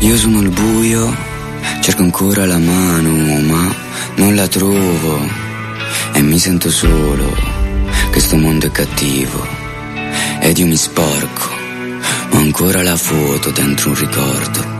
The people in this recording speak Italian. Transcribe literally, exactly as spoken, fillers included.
Io sono il buio, cerco ancora la mano, ma non la trovo e mi sento solo, che sto mondo è cattivo ed io mi sporco, ho ancora la foto dentro un ricordo